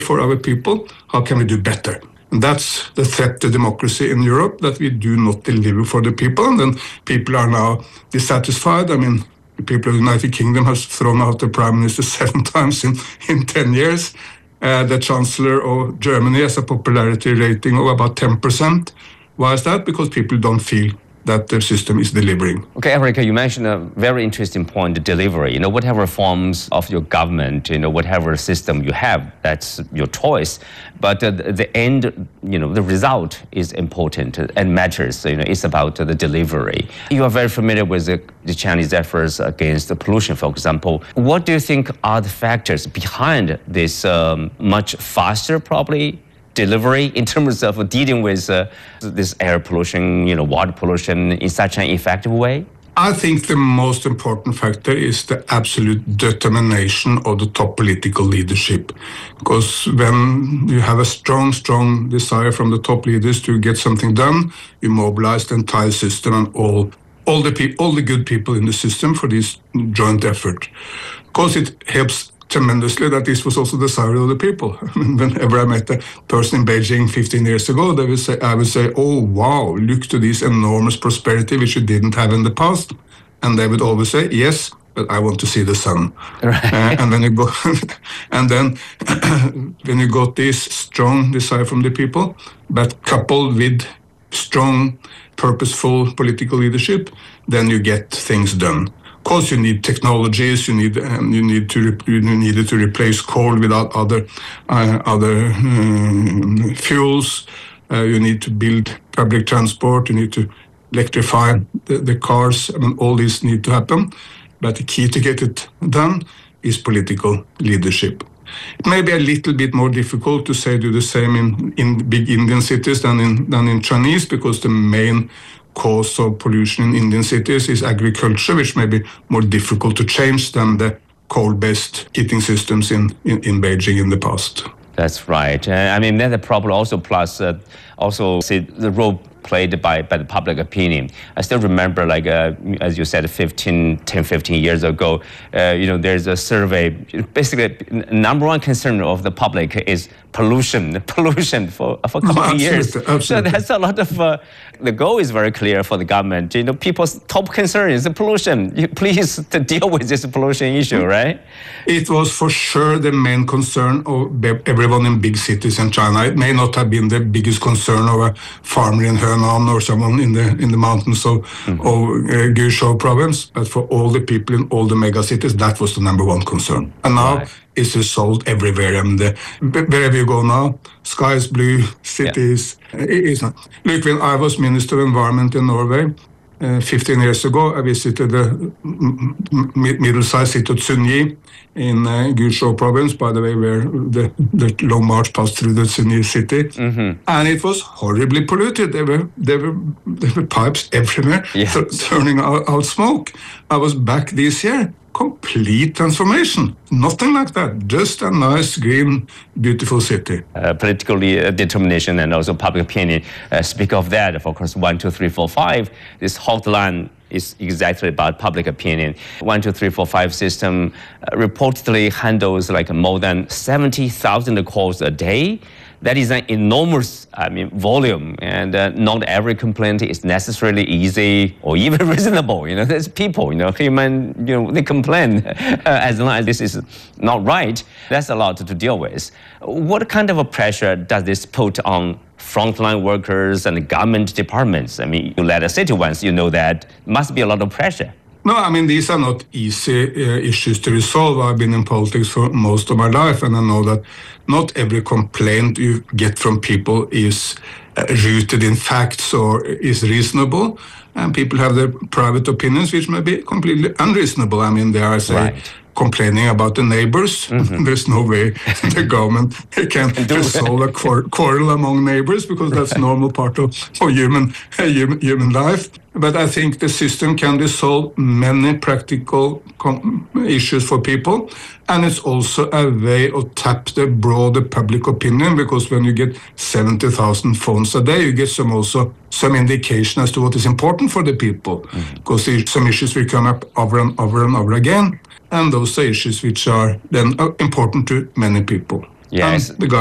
for our people, how can we do better? And that's the threat to democracy in Europe, that we do not deliver for the people, and then people are now dissatisfied. I mean, the people of the United Kingdom has thrown out the Prime Minister 7 times in 10 years. The Chancellor of Germany has a popularity rating of about 10%. Why is that? Because people don't feel that the system is delivering. Okay, Erica, you mentioned a very interesting point, the delivery. Whatever forms of your government, whatever system you have, that's your choice. But the end, the result is important and matters. It's about the delivery. You are very familiar with the Chinese efforts against the pollution, for example. What do you think are the factors behind this much faster, probably, delivery in terms of dealing with this air pollution, water pollution in such an effective way? I think the most important factor is the absolute determination of the top political leadership. Because when you have a strong desire from the top leaders to get something done, you mobilize the entire system and all the good people in the system for this joint effort. Of course, it helps tremendously that this was also the desire of the people. I mean, whenever I met a person in Beijing 15 years ago, I would say, oh, wow, look to this enormous prosperity which you didn't have in the past. And they would always say, yes, but I want to see the sun. Right. And then when you got this strong desire from the people, but coupled with strong, purposeful political leadership, then you get things done. Of course, you need technologies. You needed to replace coal with other fuels. You need to build public transport. You need to electrify the cars. I mean, all this need to happen. But the key to get it done is political leadership. It may be a little bit more difficult to do the same in big Indian cities than in Chinese, because the main cause of pollution in Indian cities is agriculture, which may be more difficult to change than the coal-based heating systems in Beijing in the past. That's right. I mean, then the problem also plus the role played by the public opinion. I still remember, as you said, 10, 15 years ago, there's a survey. Basically, number one concern of the public is pollution for a couple of years. Absolutely. So that's a lot of, the goal is very clear for the government. People's top concern is the pollution. Please to deal with this pollution issue, right? It was for sure the main concern of everyone in big cities in China. It may not have been the biggest concern of a farmer in Henan or someone in the mountains of Guizhou province, but for all the people in all the mega cities, that was the number one concern. And now it's resolved everywhere. I mean, wherever you go now, sky is blue, cities. It's not. Look, when I was Minister of Environment in Norway 15 years ago, I visited the middle-sized city of Sunyi in Guizhou province, by the way, where the long march passed through the Sunyi city. Mm-hmm. And it was horribly polluted. There were pipes everywhere turning out smoke. I was back this year. Complete transformation. Nothing like that. Just a nice, green, beautiful city. Political determination and also public opinion. Speak of that, of course, 1, 2, 3, 4, 5. This hotline is exactly about public opinion. 1, 2, 3, 4, 5 system reportedly handles more than 70,000 calls a day. That is an enormous, volume, and not every complaint is necessarily easy or even reasonable. There's people, human, they complain as long as this is not right. That's a lot to deal with. What kind of a pressure does this put on frontline workers and government departments? You led a city once, that must be a lot of pressure. No, these are not easy issues to resolve. I've been in politics for most of my life, and I know that not every complaint you get from people is rooted in facts or is reasonable. And people have their private opinions, which may be completely unreasonable. They are, complaining about the neighbors. Mm-hmm. There's no way the government can resolve a quarrel among neighbors, because that's a normal part of human life. But I think the system can resolve many practical issues for people, and it's also a way of tap the broader public opinion, because when you get 70,000 phones a day, you get some indication as to what is important for the people, because some issues will come up over and over and over again. And those are issues which are then important to many people. Yes. And the